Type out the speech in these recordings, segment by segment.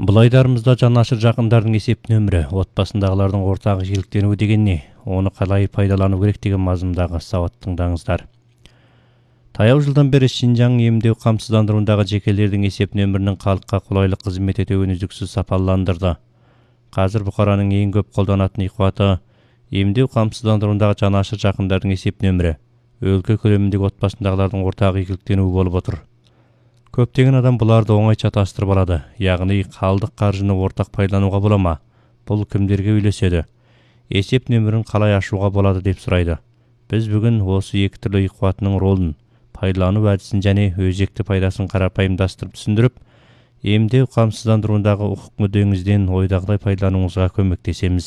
Бұл айдарымызда жанашыр жақындардың есеп нөмірі, отбасындағылардың ортақ игіліктенуі деген не? Оны қалай пайдалану керек деген мазмұндағы сауат тыңдаңыздар. Таяу жылдан бері Шинжаң емдеу қамсыздандыруындағы жекелердің есеп нөмірінің халыққа қолайлы қызмет етуін үздіксіз сапаландырды. Қазір бұқараның ең көп қолданатын иқуаты емдеу қамсыздандыруындағы жанашыр жақындардың есеп нөмірі, өлкө көлеміндегі отбасындағылардың ортақ игіліктенуі болып отыр. Көптеген адам бұларды оңай шатастырып алады, яғни қалдық қаржыны ортақ пайдалануға бола ма? Бұл кімдерге үйлеседі? Есеп нөмірін қалай ашуға болады деп сұрайды. Біз бүгін осы екі түрлі иқуатының ролын, пайдалану әдісін және өзекті пайдасын қарапайымдастырып түсіндіріп, емдеу қамсыздандыруындағы құқық мүддеңізден ойдағыдай пайдалануыңызға көмектесеміз.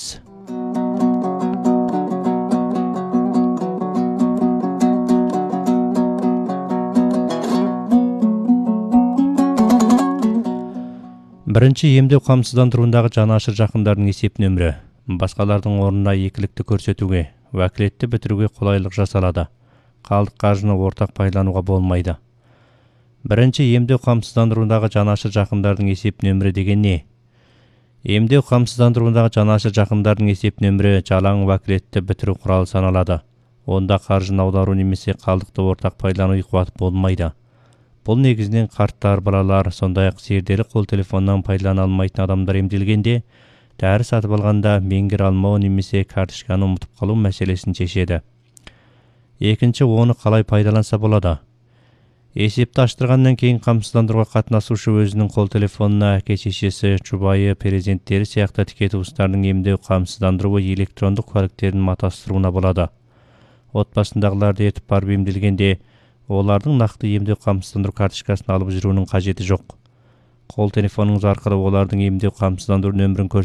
Бірінші, емдеу қамсыздандыруындағы жанашыр жақындардың есеп нөмірі. Басқалардың орнына екілікті көрсетуге, уәкілетті бітіруге қолайлық жасалады. Қалдық қаржыны ортақ пайдалануға болмайды. Бірінші, емдеу қамсыздандыруындағы жанашыр жақындардың есеп нөмірі деген не? Емдеу қамсыздандыруындағы жанашыр жақындардың есеп нөмірі жалаң уәкілетті бітіру құралы саналады. Онда қаржыны аудару немесе қалдықты ортақ пайдалану иқуат болмайды. Бұл негізінен қарттар, балалар, сондай-ақ зерделі қол телефоннан пайдалана алмайтын адамдар емделгенде, дәрі сатып алғанда меңгере алмау немесе карточканы ұмытып қалу мәселесін шешеді. Екінші, оны қалай пайдаланса болады? Есепті аштырғаннан кейін қамсыздандыруға қатынасушы өзінің қол телефонына әке-шешесі, жұбайы, перзенттері сияқты тіке туыстарының емдеу қамсыздандыруы электрондық куәліктерін матастыруына болады. Отбасындағыларды ертіп барып емделгенде, олардың нақты емдеу қамсыздандыру карточкасын алып жүруінің қажеті жоқ. Қол телефоныңыз арқылы олардың емдеу қамсыздандыру нөмірін